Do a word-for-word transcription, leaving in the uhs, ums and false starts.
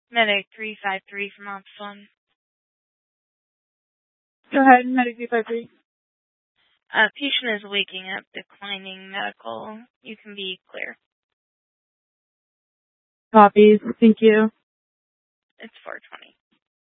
Medic three five three from Ops one. Go ahead, Medic three five three. Uh, patient is waking up, declining medical. You can be clear. Copies. Thank you. It's four twenty.